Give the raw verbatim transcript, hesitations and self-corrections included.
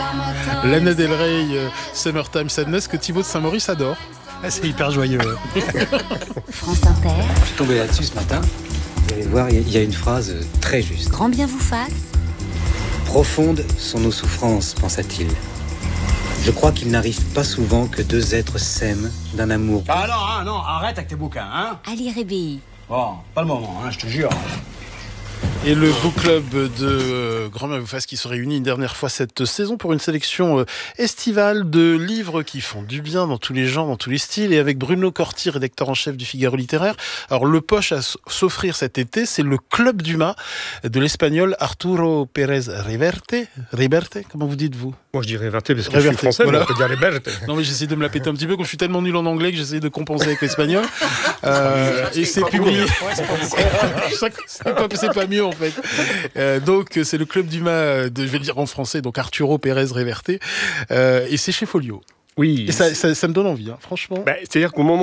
Lana Del Rey, euh, Summertime Sadness, que Thibaut de Saint-Maurice adore. Ah, c'est hyper joyeux. France Inter. Je suis tombé là-dessus ce matin. Vous allez voir, il y a une phrase très juste. Grand bien vous fasse. Profondes sont nos souffrances, pensa-t-il. Je crois qu'il n'arrive pas souvent que deux êtres s'aiment d'un amour. Ah non, hein, non, arrête avec tes bouquins, hein. Ali Rébéi. Bon, pas le moment, hein, je te jure. Et le book club de euh, Grand Bien vous fasse qui se réunit une dernière fois cette saison pour une sélection euh, estivale de livres qui font du bien dans tous les genres, dans tous les styles. Et avec Bruno Corti, rédacteur en chef du Figaro littéraire. Alors le poche à s'offrir cet été, c'est le Club Dumas de l'espagnol Arturo Pérez Reverte. Reverte, comment vous dites-vous? Moi je dis Reverte parce que Reverte, je suis français, voilà. mais on peut dire Reverte. Non mais j'essaie de me la péter un petit peu, comme je suis tellement nul en anglais que j'essaie de compenser avec l'espagnol. Euh, et c'est publié. C'est pas, c'est pas mieux en fait. Euh, donc c'est le Club Dumas de, je vais le dire en français, donc Arturo Pérez Reverte. Euh, et c'est chez Folio. Oui. Et ça, ça, ça me donne envie, hein, franchement. Bah, c'est-à-dire qu'au moment